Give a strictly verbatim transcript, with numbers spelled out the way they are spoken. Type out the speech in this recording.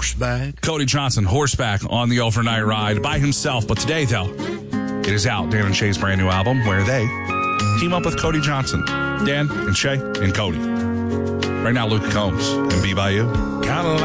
horseback. Cody Johnson, horseback on the overnight ride by himself. But today, though, it is out. Dan and Shay's brand new album where they team up with Cody Johnson. Dan and Shay and Cody. Right now, Luke Combs and Be By You. Kinda